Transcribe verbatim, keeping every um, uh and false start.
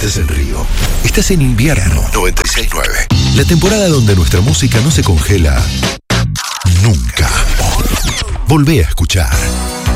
estás en Río. Estás en invierno. noventa y seis punto nueve. La temporada donde nuestra música no se congela nunca. Volvé a escuchar